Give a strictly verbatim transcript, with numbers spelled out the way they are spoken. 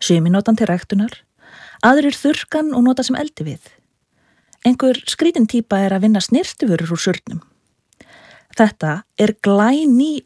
Sumi nota hann til ræktunar, aðrir þurrkan og nota sem eldi við. Einhver skrítin típa er að vinna snyrtivörur úr surnum. Þetta er glæný